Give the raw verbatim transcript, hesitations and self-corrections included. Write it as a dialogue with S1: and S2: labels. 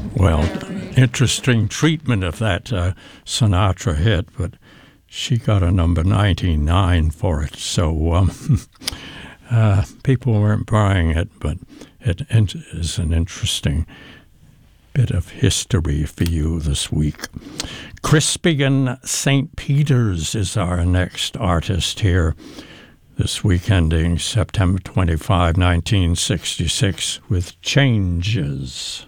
S1: Well, interesting treatment of that uh, Sinatra hit, but she got a number ninety-nine for it. So um, uh, people weren't buying it, but it is an interesting bit of history for you this week. Crispian Saint Peters is our next artist here this week, ending September twenty-fifth, nineteen sixty-six, with Changes.